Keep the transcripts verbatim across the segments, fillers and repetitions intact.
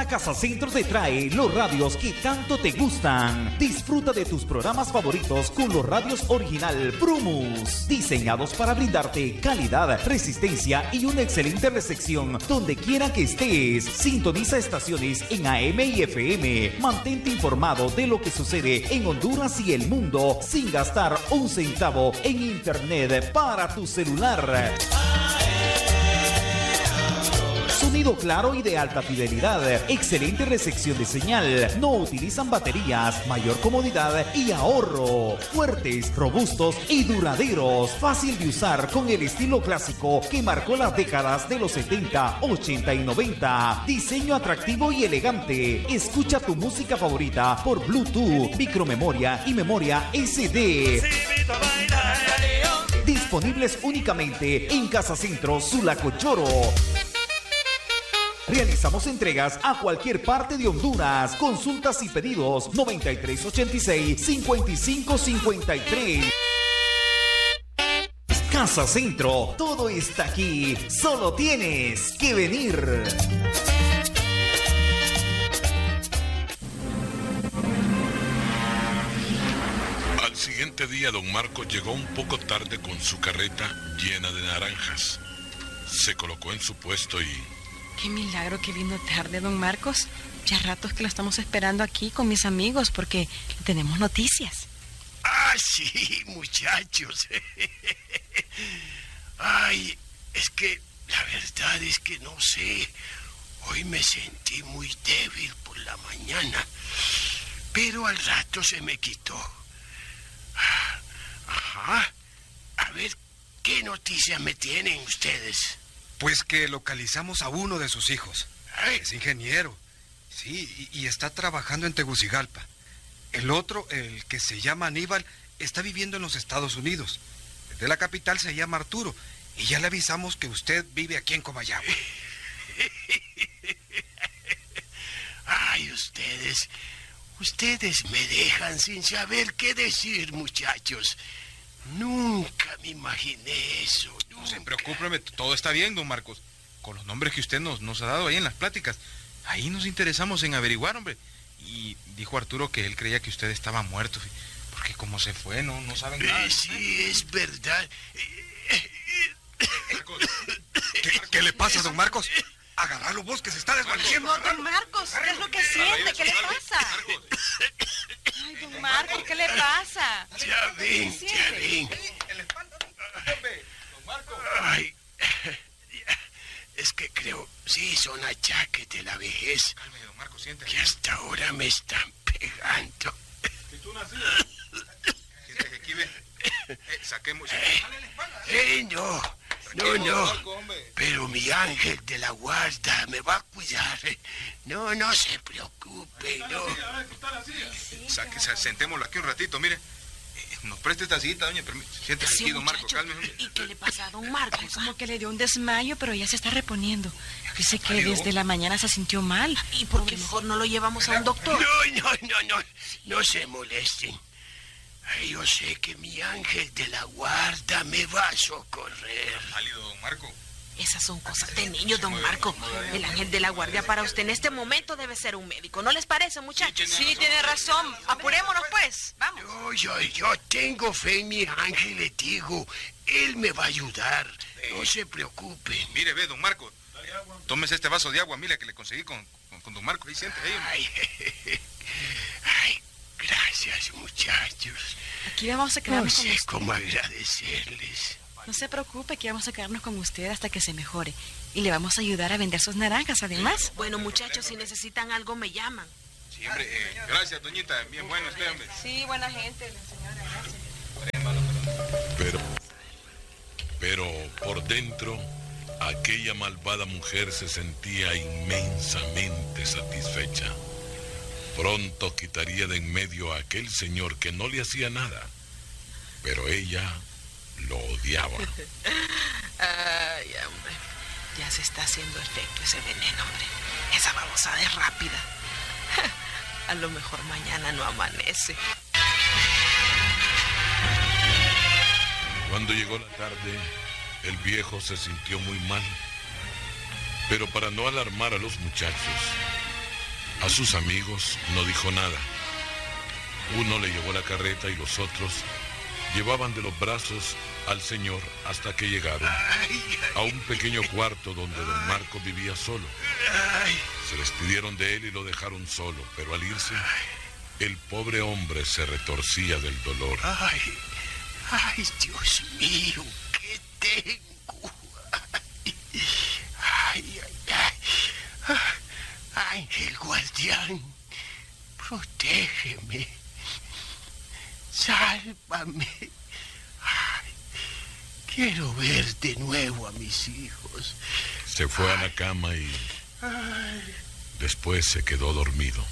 Casa Centro te trae los radios que tanto te gustan. Disfruta de tus programas favoritos con los radios original Prumus, diseñados para brindarte calidad, resistencia y una excelente recepción donde quiera que estés. Sintoniza estaciones en A M y F M. Mantente informado de lo que sucede en Honduras y el mundo sin gastar un centavo en internet para tu celular. Sonido claro y de alta fidelidad, excelente recepción de señal, no utilizan baterías, mayor comodidad y ahorro, fuertes, robustos y duraderos, fácil de usar con el estilo clásico que marcó las décadas de los setenta, ochenta y noventa, diseño atractivo y elegante, escucha tu música favorita por Bluetooth, micromemoria y memoria S D. Disponibles únicamente en Casa Centro Sulacochoro. Realizamos entregas a cualquier parte de Honduras. Consultas y pedidos noventa y tres ochenta y seis, cincuenta y cinco cincuenta y tres. Casa Centro, todo está aquí. Solo tienes que venir. Al siguiente día, don Marcos llegó un poco tarde con su carreta llena de naranjas. Se colocó en su puesto y... Qué milagro que vino tarde, don Marcos. Ya ratos que lo estamos esperando aquí con mis amigos porque tenemos noticias. Ah, sí, muchachos. Ay, es que la verdad es que no sé. Hoy me sentí muy débil por la mañana, pero al rato se me quitó. Ajá. A ver, ¿qué noticias me tienen ustedes? Pues que localizamos a uno de sus hijos. Ay. Es ingeniero. Sí, y, y está trabajando en Tegucigalpa. El otro, el que se llama Aníbal, está viviendo en los Estados Unidos. El de la capital se llama Arturo. Y ya le avisamos que usted vive aquí en Comayagua. Ay, ustedes... Ustedes me dejan sin saber qué decir, muchachos. Nunca me imaginé eso. No se preocupe, todo está bien, don Marcos. Con los nombres que usted nos, nos ha dado ahí en las pláticas, ahí nos interesamos en averiguar, hombre. Y dijo Arturo que él creía que usted estaba muerto, porque como se fue, no, no saben nada. Eh, sí, es verdad. Marcos, ¿qué, ¿Qué le pasa, don Marcos? Agárralo vos, que se está desvaneciendo. No, don Marcos, ¿qué es lo que siente? ¿Qué le pasa? Ay, don Marcos, ¿qué le pasa? Ya ven, ya ven. Ay, es que creo, sí, son achaques de la vejez. Calme, don Marcos, siéntese. Que hasta ahora me están pegando. Si tú naciste. Siéntese aquí, ve. Eh, saquemos. Eh, eh, no, no, no. Pero mi ángel de la guarda me va a cuidar. No, no se preocupe, no. Sáquese, sentémoslo aquí un ratito, mire. Nos preste esta sillita, doña. Siéntese Sí, aquí, don Marco, muchacho. cálmese. ¿Y qué le pasa a don Marcos? Como que le dio un desmayo, pero ya se está reponiendo. Dice que Mario. desde la mañana se sintió mal. ¿Y por qué mejor no lo llevamos a un doctor? No, no, no, no. No se molesten. Ay, yo sé que mi ángel de la guarda me va a socorrer. Válido, don Marco. Esas son cosas de niños, don Marco. El ángel de la guardia para usted en este momento debe ser un médico. ¿No les parece, muchachos? Sí, tiene razón. Apurémonos, pues. Vamos. Yo, yo, yo tengo fe en mi ángel, le digo. Él me va a ayudar. No se preocupen. Mire, ve, don Marco. Tómese este vaso de agua, mira, que le conseguí con, con, con don Marco. Ahí siente, ahí. Ay, ay, gracias, muchachos. Aquí vamos a No quedarnos con sé usted. cómo agradecerles. No se preocupe, que vamos a quedarnos con usted hasta que se mejore. Y le vamos a ayudar a vender sus naranjas, además. Bueno, muchachos, si necesitan algo, me llaman. Sí, hombre, eh, gracias, doñita. Bien bueno usted, hombre. Sí, buena gente, la señora, gracias. Pero, pero por dentro, aquella malvada mujer se sentía inmensamente satisfecha. Pronto quitaría de en medio a aquel señor que no le hacía nada, pero ella lo odiaba. Ay, hombre, ya se está haciendo efecto ese veneno, hombre. Esa babosada es rápida. A lo mejor mañana no amanece. Cuando llegó la tarde, el viejo se sintió muy mal. Pero para no alarmar a los muchachos, A sus amigos no dijo nada. Uno le llevó la carreta y los otros llevaban de los brazos al señor hasta que llegaron a un pequeño cuarto donde don Marcos vivía solo. Se despidieron de él y lo dejaron solo, pero al irse, el pobre hombre se retorcía del dolor. Ay, ay, Dios mío, ¿qué tengo? Ay, ay, ay. Ángel guardián, protégeme, sálvame. Ay, quiero ver de nuevo a mis hijos. Se fue a la cama y después se quedó dormido.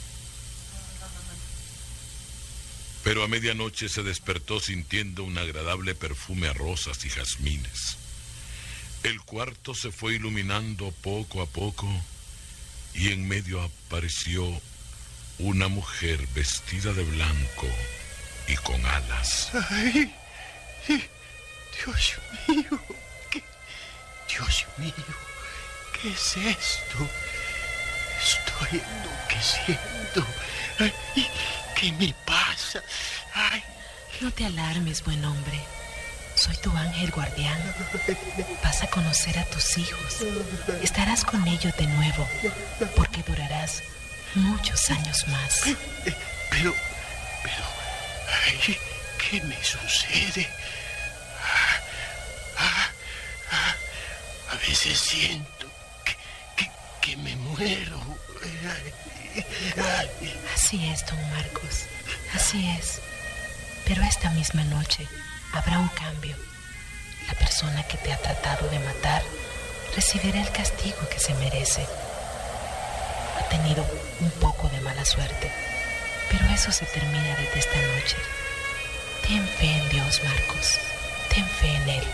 Pero a medianoche se despertó sintiendo un agradable perfume a rosas y jazmines. El cuarto se fue iluminando poco a poco y en medio apareció una mujer vestida de blanco y con alas. Ay, Dios mío, ¿qué, Dios mío, ¿qué es esto? Estoy enloqueciendo. Ay, ¿qué me pasa? Ay. No te alarmes, buen hombre. Soy tu ángel guardián. Vas a conocer a tus hijos. Estarás con ellos de nuevo, porque durarás muchos años más. Pero, pero, ay, ¿qué me sucede? Ah, ah, ah, a veces siento que, que, que me muero. Ay, ay. Así es, don Marcos. Así es. Pero esta misma noche habrá un cambio. La persona que te ha tratado de matar recibirá el castigo que se merece. Ha tenido un poco de mala suerte, pero eso se termina desde esta noche. Ten fe en Dios, Marcos. Ten fe en Él.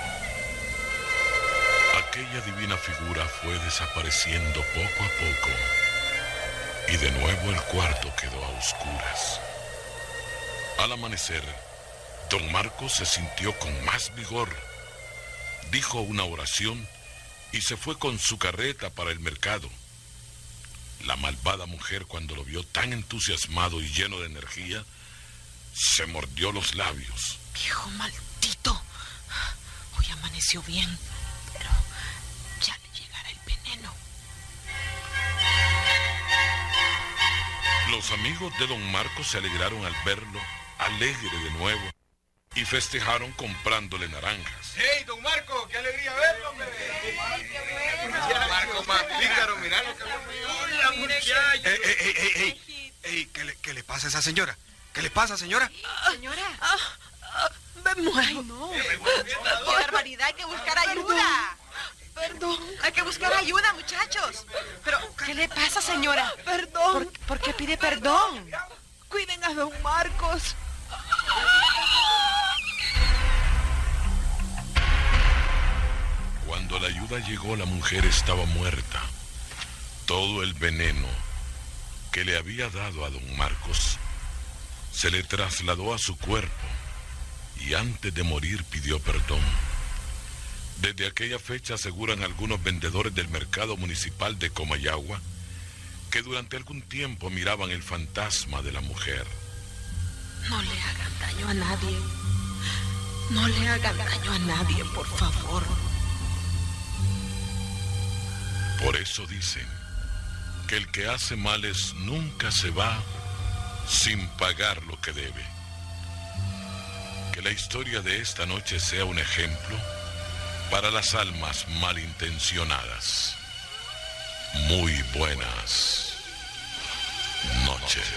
Aquella divina figura fue desapareciendo poco a poco y de nuevo el cuarto quedó a oscuras. Al amanecer, don Marcos se sintió con más vigor. Dijo una oración y se fue con su carreta para el mercado. La malvada mujer, cuando lo vio tan entusiasmado y lleno de energía, se mordió los labios. Viejo maldito. Hoy amaneció bien, pero ya le llegará el veneno. Los amigos de don Marcos se alegraron al verlo alegre de nuevo y festejaron comprándole naranjas. ¡Hey, don Marco! ¡Qué alegría verlo, hombre! ¡Ay, qué bueno! Marco más pícaro, mirá lo que... ¡Hola, muchacho! ¡Ey, ey, ey, ey! ey ¿qué, le, ¿Qué le pasa a esa señora? ¿Qué le pasa, señora? Señora. Ah, ah, me muero. Ay, no. ¡Qué barbaridad! Hay que buscar ayuda. Perdón. Hay que buscar ayuda, muchachos. Pero, ¿qué le pasa, señora? Perdón. ¿Por, ¿por qué pide perdón? Cuiden a don Marcos. Cuando la ayuda llegó, la mujer estaba muerta. Todo el veneno que le había dado a don Marcos se le trasladó a su cuerpo y antes de morir pidió perdón. Desde aquella fecha aseguran algunos vendedores del mercado municipal de Comayagua que durante algún tiempo miraban el fantasma de la mujer. No le hagan daño a nadie. No le hagan daño a nadie, por favor. Por eso dicen que el que hace males nunca se va sin pagar lo que debe. Que la historia de esta noche sea un ejemplo para las almas malintencionadas. Muy buenas noches.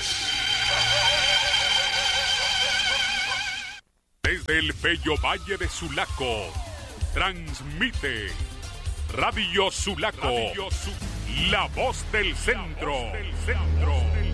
Desde el bello valle de Sulaco, transmite Radio Sulaco, Radio Su- la voz del centro. La voz del centro.